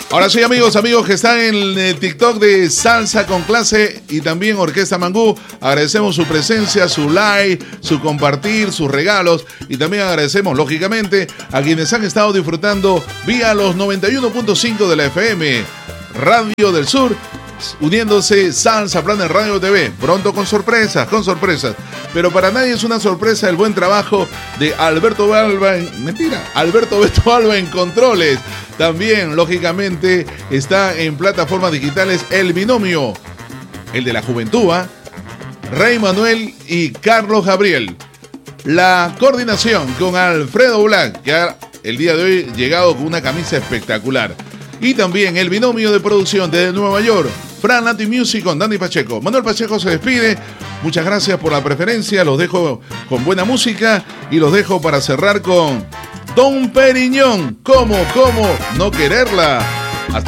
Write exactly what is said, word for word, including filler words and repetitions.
Ahora sí, amigos, amigos que están en el TikTok de Salsa con Clase y también Orquesta Mangú, agradecemos su presencia, su like, su compartir, sus regalos y también agradecemos, lógicamente, a quienes han estado disfrutando vía los noventa y uno punto cinco de la F M, Radio del Sur, uniéndose Salsa Planet Radio T V, pronto con sorpresas, con sorpresas, pero para nadie es una sorpresa el buen trabajo de Alberto Alba en, mentira, Alberto Beto Alba en controles. También, lógicamente, está en plataformas digitales El Binomio, el de la juventud, ¿eh? Rey Manuel y Carlos Gabriel. La coordinación con Alfredo Black, que ha el día de hoy llegado con una camisa espectacular. Y también el binomio de producción desde Nueva York, Fran Latin Music con Dani Pacheco. Manuel Pacheco se despide. Muchas gracias por la preferencia. Los dejo con buena música y los dejo para cerrar con Don Periñón. ¿Cómo, cómo no quererla?